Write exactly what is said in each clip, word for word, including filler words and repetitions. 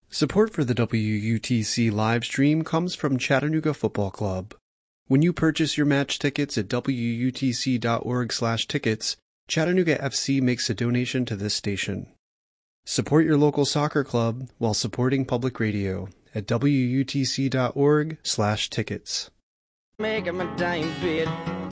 Support for the W U T C live stream comes from Chattanooga Football Club. When you purchase your match tickets at W U T C dot org slash tickets, Chattanooga F C makes a donation to this station. Support your local soccer club while supporting public radio at W U T C dot org slash tickets. Making my dime bid.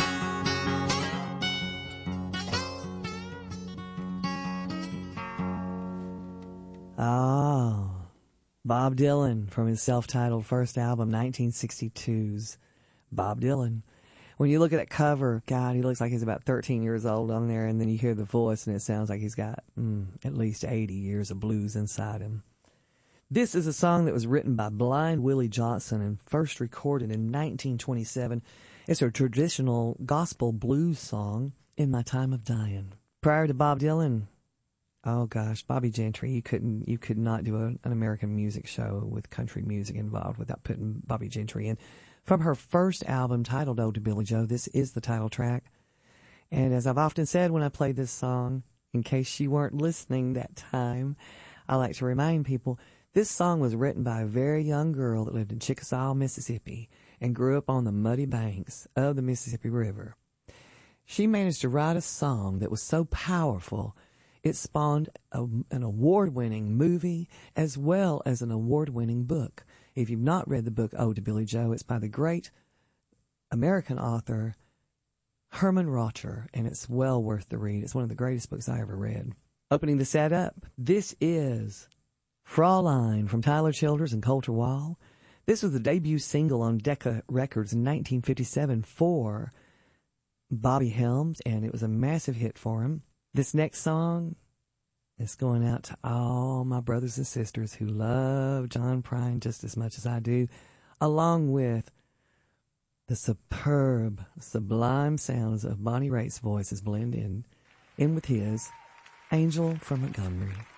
Oh, Bob Dylan from his self-titled first album, nineteen sixty-two's Bob Dylan. When you look at that cover, God, he looks like he's about thirteen years old on there, and then you hear the voice, and it sounds like he's got mm, at least eighty years of blues inside him. This is a song that was written by Blind Willie Johnson and first recorded in nineteen twenty-seven. It's a traditional gospel blues song, In My Time of Dying. Prior to Bob Dylan, oh gosh, Bobby Gentry, you couldn't, you could not do a, an American music show with country music involved without putting Bobby Gentry in. From her first album titled Ode to Billie Joe, this is the title track. And as I've often said when I play this song, in case you weren't listening that time, I like to remind people, this song was written by a very young girl that lived in Chickasaw, Mississippi, and grew up on the muddy banks of the Mississippi River. She managed to write a song that was so powerful, it spawned a, an award-winning movie as well as an award-winning book. If you've not read the book Ode to Billie Joe, it's by the great American author Herman Rocher, and it's well worth the read. It's one of the greatest books I ever read. Opening the set up, this is Fraulein from Tyler Childers and Colter Wall. This was the debut single on Decca Records in nineteen fifty-seven for Bobby Helms, and it was a massive hit for him. This next song is going out to all my brothers and sisters who love John Prine just as much as I do, along with the superb, sublime sounds of Bonnie Raitt's voices blend in, in with his, Angel from Montgomery.